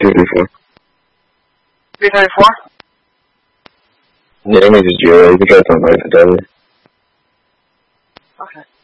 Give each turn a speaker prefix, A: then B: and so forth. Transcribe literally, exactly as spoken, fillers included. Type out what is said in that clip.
A: thirty-four.
B: B thirty-four?
A: Yeah, let me just drill it. You got something right to tell me.
B: Okay.